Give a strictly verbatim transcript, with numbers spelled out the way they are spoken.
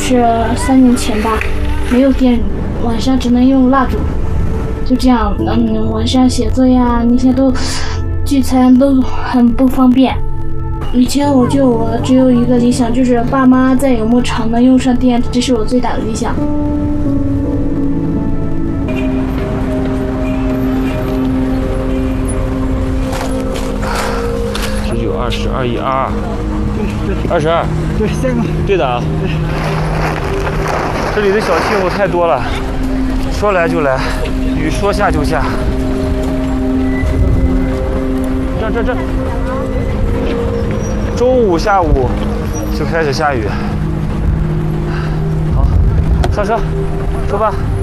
是三年前吧，没有电，晚上只能用蜡烛，就这样，嗯，晚上写作呀那些都聚餐都很不方便。以前我就我只有一个理想，就是爸妈在有没常能用上电，这是我最大的理想。 十九、二十、二一、二二，对对，二十二， 对，下个， 对的啊。对。这里的小气候太多了，说来就来，雨说下就下。这这这。中午、下午就开始下雨。好，上车，出发。